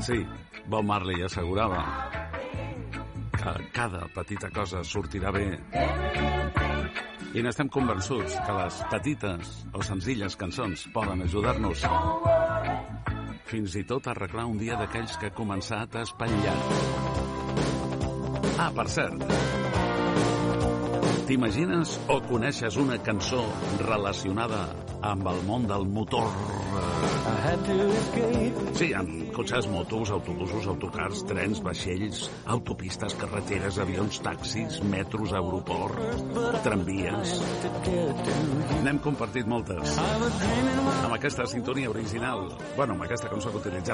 Sí, Bob Marley assegurava que cada petita cosa sortirà bé. I n'estem convençuts que les petites o senzilles cançons poden ajudar-nos fins i tot a arreglar un dia d'aquells que ha començat a espatllar. Ah, per cert, t'imagines o coneixes una cançó relacionada amb el món del motor? Sí, amb cotxes, motos, autobusos, autocars, trens, vaixells, autopistes, carreteres, avions, taxis, metros, aeroports, tramvies. N'hem compartit moltes. Amb aquesta sintonia original, amb aquesta cançó que utilitzem